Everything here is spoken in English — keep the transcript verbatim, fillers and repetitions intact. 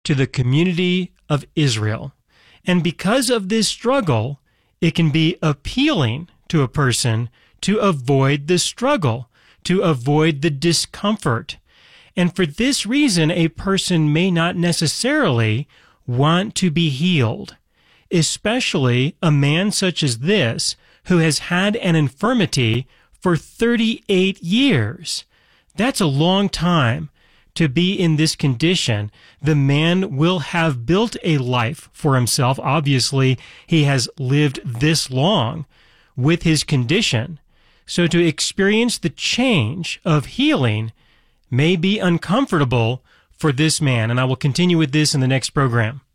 to the community of Israel. And because of this struggle, it can be appealing to a person to avoid the struggle, to avoid the discomfort. And for this reason, a person may not necessarily want to be healed, especially a man such as this who has had an infirmity for thirty-eight years. That's a long time to be in this condition. The man will have built a life for himself. Obviously, he has lived this long with his condition. So to experience the change of healing may be uncomfortable for this man. And I will continue with this in the next program.